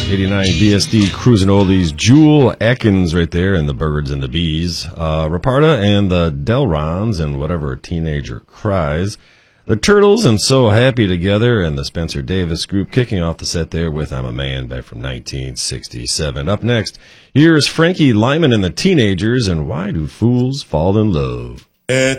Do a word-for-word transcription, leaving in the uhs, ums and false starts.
eighty-nine B S D Cruising Oldies. Jewel Atkins right there, and the Birds and the Bees. Uh, Raparta and the Delrons, and Whatever a Teenager Cries. The Turtles and So Happy Together, and the Spencer Davis Group kicking off the set there with I'm a Man back from nineteen sixty-seven. Up next, here's Frankie Lyman and the Teenagers, and Why Do Fools Fall in Love?